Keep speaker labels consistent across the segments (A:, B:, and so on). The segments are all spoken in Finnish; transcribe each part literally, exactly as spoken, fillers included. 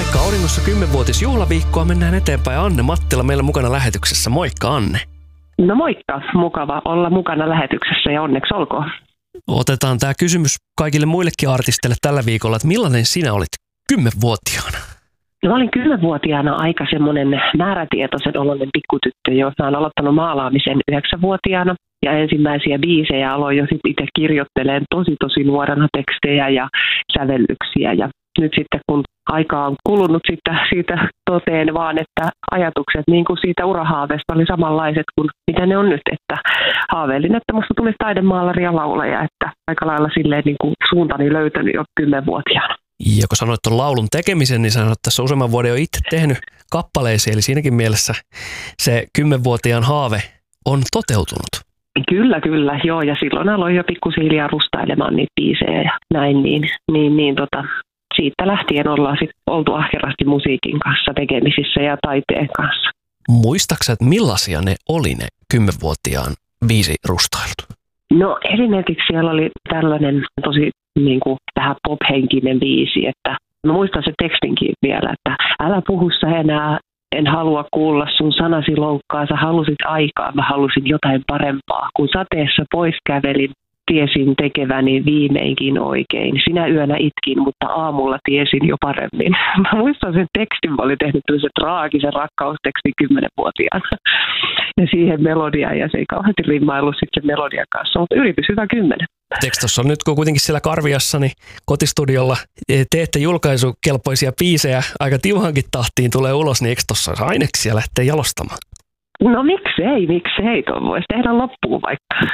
A: Paikka auringossa kymmenvuotisjuhlaviikkoa, mennään eteenpäin. Anne Mattila meillä mukana lähetyksessä. Moikka Anne.
B: No moikka, mukava olla mukana lähetyksessä ja onneksi olkoon.
A: Otetaan tämä kysymys kaikille muillekin artisteille tällä viikolla, että millainen sinä olit kymmenvuotiaana?
B: No, mä olin kymmenvuotiaana aika semmoinen määrätietoisen oloinen pikkutyttö, jo mä oon aloittanut maalaamisen yhdeksänvuotiaana. Ja ensimmäisiä biisejä aloin jo sitten itse kirjoittelemaan tosi tosi nuorena tekstejä ja sävellyksiä. Ja nyt sitten kun aika on kulunut siitä, siitä toteen vaan, että ajatukset niin kuin siitä urahaaveesta oli samanlaiset kuin mitä ne on nyt. Että haaveilin, että musta tulisi taidemaalari ja laulaja, että aika lailla silleen niin kuin suuntani löytänyt jo kymmenvuotiaana.
A: Ja kun sanoit tuon laulun tekemisen, niin sanoit, että tässä useamman vuoden jo itse tehnyt kappaleisiin, eli siinäkin mielessä se kymmenvuotiaan haave on toteutunut.
B: Kyllä, kyllä, joo, ja silloin aloin jo pikkuhiljaa rustailemaan niitä biisejä ja näin, niin, niin, niin tota, siitä lähtien ollaan sitten oltu ahkerasti musiikin kanssa tekemisissä ja taiteen kanssa.
A: Muistaaksä, että millaisia ne oli ne kymmenvuotiaan biisirustailut?
B: No esimerkiksi siellä oli tällainen tosi niin kuin vähän pop-henkinen biisi, että mä muistan se tekstinkin vielä, että älä puhu sä enää, en halua kuulla sun sanasi loukkaa, sä halusit aikaa, mä halusin jotain parempaa. Kun sateessa pois kävelin, tiesin tekeväni viimeinkin oikein. Sinä yönä itkin, mutta aamulla tiesin jo paremmin. Mä muistan sen tekstin, mä olin tehnyt tämmöisen traagisen rakkaustekstin kymmenvuotiaana. Ja siihen melodiaan, ja se ei kauheasti rimmaillut sitten sen melodian kanssa, mutta yritys hyvä kymmenen.
A: Tekstossa on nyt, kun kuitenkin siellä Karviassani kotistudiolla teette julkaisukelpoisia biisejä, aika tiuhankin tahtiin tulee ulos, niin eikö tuossa aineksia lähteä jalostamaan?
B: No miksei, miksei, tuon voisi tehdä loppuun vaikka.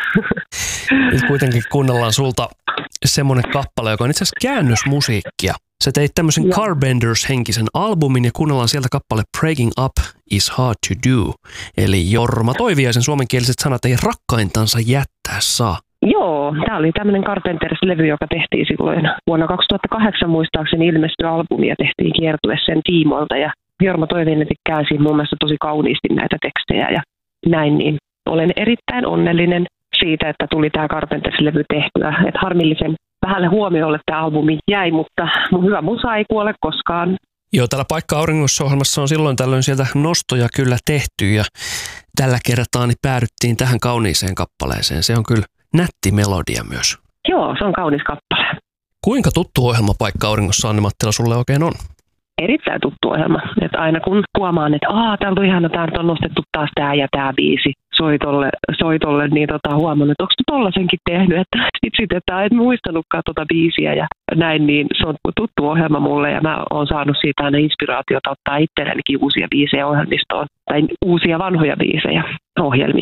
A: Nyt kuitenkin kuunnellaan sulta semmoinen kappale, joka on itse asiassa käännösmusiikkia. Sä teit tämmöisen Carbenders-henkisen albumin ja kuunnellaan sieltä kappale Breaking Up is Hard to Do. Eli Jorma Toiviaisen suomenkieliset sanat ei rakkaintansa jättää saa.
B: Joo, tämä oli tämmöinen Carpenters-levy, joka tehtiin silloin vuonna kaksituhattakahdeksan muistaakseni ilmestyi albumi ja tehtiin kiertue sen tiimoilta. Ja Jorma Toiviainen käänsi mun mielestä tosi kauniisti näitä tekstejä ja näin, niin olen erittäin onnellinen siitä, että tuli tämä Carpenters-levy tehtyä. Että harmillisen vähälle huomiolle tämä albumi jäi, mutta mun hyvä musa ei kuole koskaan.
A: Joo, täällä Paikka auringossa -ohjelmassa on silloin tällöin sieltä nostoja kyllä tehty ja tällä kertaa niin päädyttiin tähän kauniiseen kappaleeseen. Se on kyllä nätti melodia myös.
B: Joo, se on kaunis kappale.
A: Kuinka tuttu ohjelma Paikka auringossa, Anne Mattila, sulle oikein on?
B: Erittäin tuttu ohjelma. Että aina kun huomaan, että aah, täällä on ihana, täällä on nostettu taas tämä ja tämä biisi soitolle, soitolle niin tota, huomannut, että onko tollasenkin tehnyt, että itse että et muistanutkaan tota biisiä ja näin, niin se on tuttu ohjelma mulle ja mä oon saanut siitä aina inspiraatiota ottaa itsellenikin uusia biisejä ohjelmistoon tai uusia vanhoja biisejä ohjelmistoon.